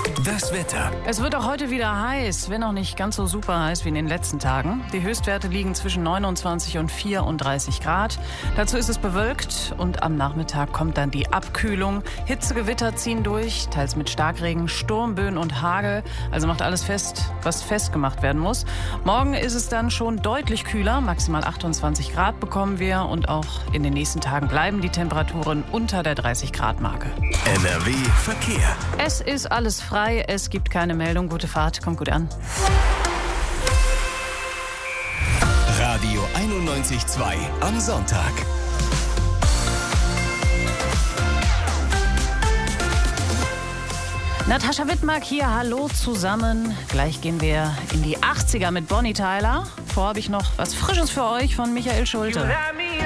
Das Wetter. Es wird auch heute wieder heiß, wenn auch nicht ganz so super heiß wie in den letzten Tagen. Die Höchstwerte liegen zwischen 29 und 34 Grad. Dazu ist es bewölkt und am Nachmittag kommt dann die Abkühlung. Hitzegewitter ziehen durch, teils mit Starkregen, Sturmböen und Hagel. Also macht alles fest, was festgemacht werden muss. Morgen ist es dann schon deutlich kühler, maximal 28 Grad bekommen wir. Und auch in den nächsten Tagen bleiben die Temperaturen unter der 30-Grad-Marke. NRW Verkehr. Es ist alles frei. Es gibt keine Meldung. Gute Fahrt, kommt gut an. Radio 91.2 am Sonntag. Natascha Wittmark hier, hallo zusammen. Gleich gehen wir in die 80er mit Bonnie Tyler. Vorher habe ich noch was Frisches für euch von Michael Schulte.